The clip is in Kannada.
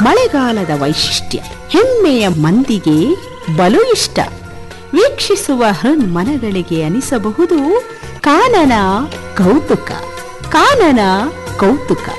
ಮಳೆಗಾಲದ ವೈಶಿಷ್ಟ್ಯ ಹೆಮ್ಮೆಯ ಮಂದಿಗೆ ಬಲು ಇಷ್ಟ. ವೀಕ್ಷಿಸುವ ಮನಗಳಿಗೆ ಅನಿಸಬಹುದು ಕಾನನ ಕೌತುಕ, ಕಾನನ ಕೌತುಕ.